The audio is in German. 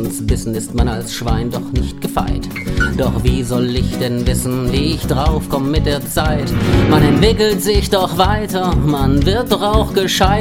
Schweinsbissen ist man als Schwein doch nicht gefeit. Doch wie soll ich denn wissen, wie ich drauf komm mit der Zeit? Man entwickelt sich doch weiter, man wird doch auch gescheit.